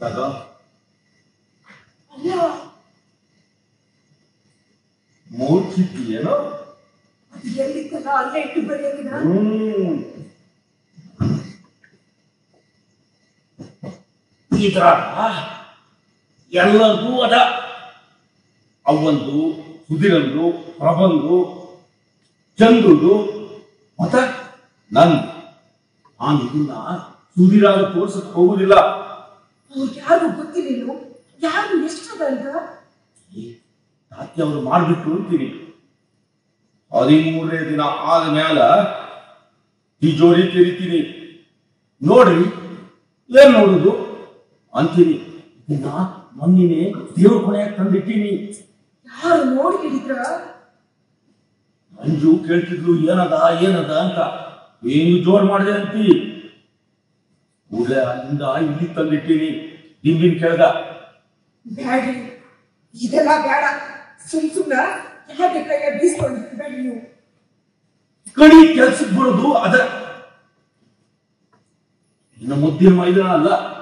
ಅಲ್ಲ ಮೂರ್ಛಿದ್ದೀಯೇನೋ? ಅದು ಎಲ್ಲಿತ್ತಲ್ಲ ಅಲ್ಲೇ ಇಟ್ಟು ಬರೆಯೋದಿನ. ಇದ್ರ ಎಲ್ಲದೂ ಅದ. ಅವಂದು, ಸುಧಿರಂದು, ಪ್ರಬಂದು, ಚಂದ್ರುದು ಮತ್ತ ನಂದು. ನಾನು ಇದನ್ನ ಸುಧಿರಾಗ ತೋರ್ಸಕ್ ಹೋಗುದಿಲ್ಲ. ಅವ್ರಿಗೆ ಯಾರು ಗೊತ್ತಿಲ್ಲ, ಯಾರು ಎಷ್ಟದ ಅಂತ. ರಾತ್ರಿ ಅವರು ಮಾಡ್ಬಿಟ್ಟು ಅಂತೀನಿ. 13ನೇ ದಿನ ಆದ್ಮೇಲ ತಿಜೋರಿ ತೆರಿತೀನಿ. ನೋಡ್ರಿ ಏನ್ ನೋಡುದು ಅಂತೀನಿ. ಇದನ್ನ ಮೊನ್ನಿನೇ ದೇವ್ರ ಕೊನೆಯಾಗ ತಂದಿಟ್ಟೀನಿ. ಯಾರು ನೋಡಿ ಹಿಡಿದ್ರ? ಅಂಜು ಕೇಳ್ತಿದ್ಲು ಏನದ ಅಂತ. ಏನು ಜೋರ್ ಮಾಡಿದೆ ಅಂತಿ. ಕೂಡಲೇ ಅಲ್ಲಿಂದ ಇಲ್ಲಿ ತಂದಿಟ್ಟೀನಿ ದಿಂಬಿನ ಕೆಳಗ. ಬ್ಯಾಡ್ರಿ, ಇದೆಲ್ಲ ಬೇಡ. ಸುಮ್ನ ಯಾಕೆ ಕೈಯ ಬೀಸ್ಕೊಂಡಿರ್ಬೇಡಿ ನೀವು. ಕಡಿ ಕೆಲ್ಸಕ್ಕೆ ಬರೋದು ಅದ. ಇನ್ನು ಮುದ್ದೆ ಮೈದಾನ ಅಲ್ಲ.